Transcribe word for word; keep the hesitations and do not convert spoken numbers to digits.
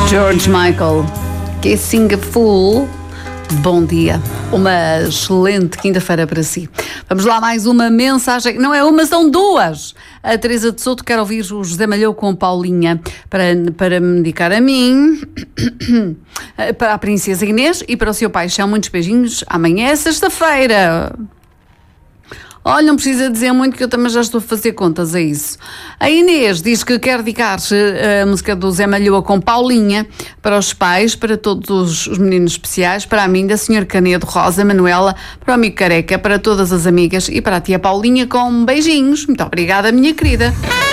George Michael, Kissing a Fool. Bom dia, uma excelente quinta-feira para si. Vamos lá, mais uma mensagem, não é uma, são duas. A Teresa de Souto quer ouvir o José Malhou com Paulinha para, para me dedicar a mim, para a Princesa Inês e para o seu Paixão. Muitos beijinhos, amanhã é sexta-feira. Olha, não precisa dizer muito que eu também já estou a fazer contas a isso. A Inês diz que quer dedicar-se a música do Zé Malhoa com Paulinha para os pais, para todos os meninos especiais, para a mim, da senhora Canedo, Rosa, Manuela, para o amigo Careca, para todas as amigas e para a tia Paulinha com beijinhos. Muito obrigada, minha querida.